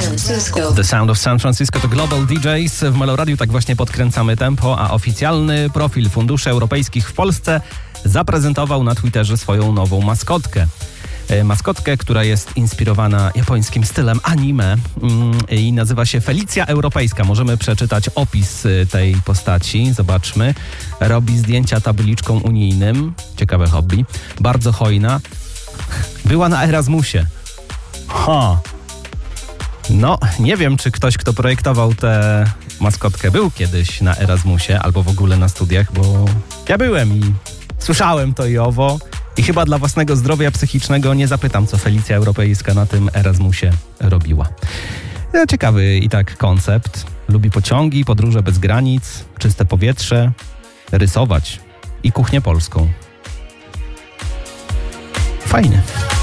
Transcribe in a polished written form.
Francisco. The Sound of San Francisco to Global DJs. W Meloradiu tak właśnie podkręcamy tempo, a oficjalny profil Funduszy Europejskich w Polsce zaprezentował na Twitterze swoją nową maskotkę. Maskotkę, która jest inspirowana japońskim stylem anime i nazywa się Felicja Europejska. Możemy przeczytać opis tej postaci. Zobaczmy. Robi zdjęcia tabliczką unijnym. Ciekawe hobby. Bardzo hojna. Była na Erasmusie. No, nie wiem, czy ktoś, kto projektował tę maskotkę, był kiedyś na Erasmusie albo w ogóle na studiach, bo ja byłem i słyszałem to i owo. I chyba dla własnego zdrowia psychicznego nie zapytam, co Felicja Europejska na tym Erasmusie robiła. Ciekawy i tak koncept. Lubi pociągi, podróże bez granic, czyste powietrze, rysować i kuchnię polską. Fajnie.